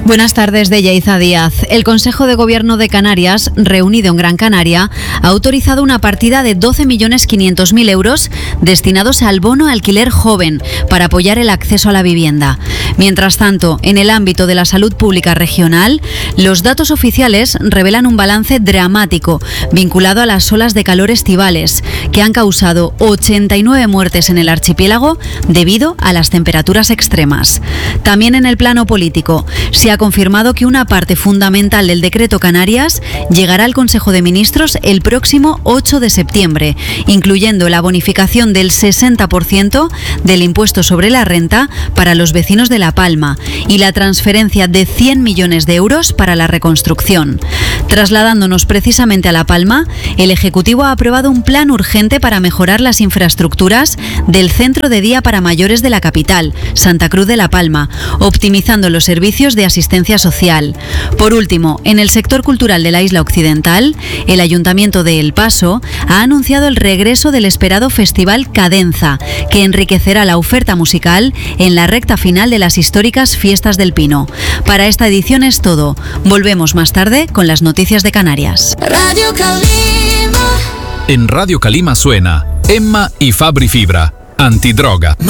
Buenas tardes, de Yaiza Díaz. El Consejo de Gobierno de Canarias, reunido en Gran Canaria, ha autorizado una partida de 12.500.000 euros destinados al bono alquiler joven para apoyar el acceso a la vivienda. Mientras tanto, en el ámbito de la salud pública regional, los datos oficiales revelan un balance dramático vinculado a las olas de calor estivales, que han causado 89 muertes en el archipiélago debido a las temperaturas extremas. También en el plano político, se ha confirmado que una parte fundamental del Decreto Canarias llegará al Consejo de Ministros el próximo 8 de septiembre, incluyendo la bonificación del 60% del impuesto sobre la renta para los vecinos de La Palma y la transferencia de 100 millones de euros para la reconstrucción. Trasladándonos precisamente a La Palma, el Ejecutivo ha aprobado un plan urgente para mejorar las infraestructuras del centro de día para mayores de la capital, Santa Cruz de La Palma, optimizando los servicios de asistencia social. Por último, en el sector cultural de la isla occidental, el Ayuntamiento de El Paso ha anunciado el regreso del esperado Festival Cadenza, que enriquecerá la oferta musical en la recta final de las históricas Fiestas del Pino. Para esta edición es todo. Volvemos más tarde con las noticias de Canarias. Radio Calima. En Radio Calima suena Emma y Fabri Fibra, antidroga.